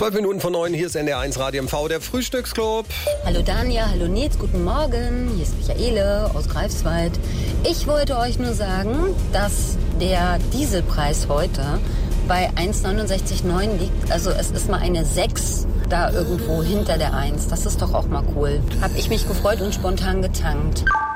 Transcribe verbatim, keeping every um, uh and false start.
Zwölf Minuten vor neun, hier ist N D R eins Radio M V, der Frühstücksclub. Hallo Dania, hallo Nils, guten Morgen. Hier ist Michaele aus Greifswald. Ich wollte euch nur sagen, dass der Dieselpreis heute bei eins Komma neunundsechzig neun liegt. Also es ist mal eine sechs da irgendwo hinter der eins. Das ist doch auch mal cool. Hab ich mich gefreut und spontan getankt.